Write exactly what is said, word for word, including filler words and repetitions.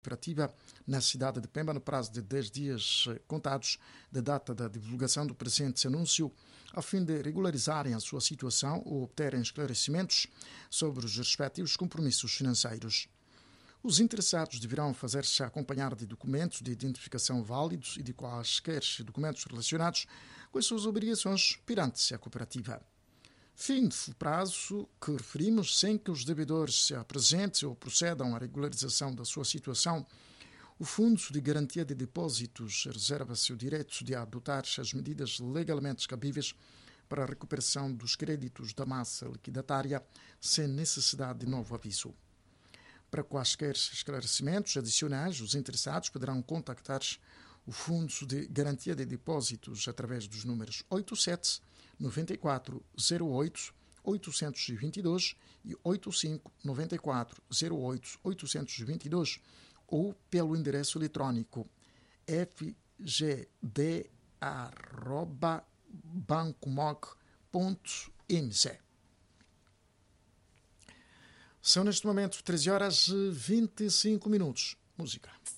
cooperativa na cidade de Pemba no prazo de dez dias contados da data da divulgação do presente anúncio, a fim de regularizarem a sua situação ou obterem esclarecimentos sobre os respectivos compromissos financeiros. Os interessados deverão fazer-se acompanhar de documentos de identificação válidos e de quaisquer documentos relacionados com as suas obrigações perante a cooperativa. Fim do prazo que referimos, sem que os devedores se apresentem ou procedam à regularização da sua situação, o Fundo de Garantia de Depósitos reserva-se o direito de adotar as medidas legalmente cabíveis para a recuperação dos créditos da massa liquidatária sem necessidade de novo aviso. Para quaisquer esclarecimentos adicionais, os interessados poderão contactar o Fundo de Garantia de Depósitos através dos números oito sete nove quatro zero oito oito dois dois e oito cinco nove quatro zero oito oito dois dois ou pelo endereço eletrônico f g d arroba bancomog ponto m c. São neste momento treze horas e vinte e cinco minutos. Música.